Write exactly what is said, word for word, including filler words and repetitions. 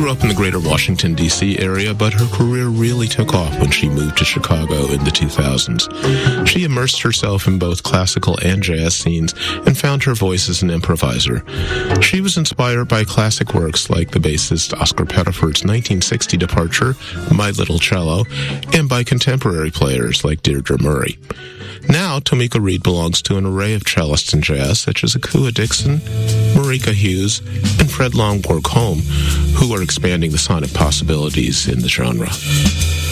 grew up in the greater Washington, D C area, but her career really took off when she moved to Chicago in the two thousands. She immersed herself in both classical and jazz scenes and found her voice as an improviser. She was inspired by classic works like the bassist Oscar Pettiford's nineteen sixty departure, My Little Cello, and by contemporary players like Deirdre Murray. Now, Tomika Reed belongs to an array of cellists in jazz, such as Akua Dixon, Marika Hughes, and Fred Longborg Holm, who are expanding the sonic possibilities in the genre.